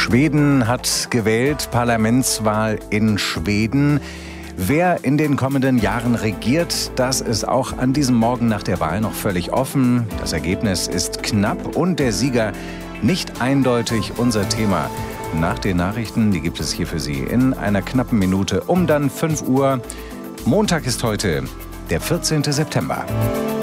Schweden hat gewählt, Parlamentswahl in Schweden. Wer in den kommenden Jahren regiert, das ist auch an diesem Morgen nach der Wahl noch völlig offen. Das Ergebnis ist knapp und der Sieger nicht eindeutig. Unser Thema nach den Nachrichten, die gibt es hier für Sie in einer knappen Minute um dann 5 Uhr. Montag ist heute der 14. September.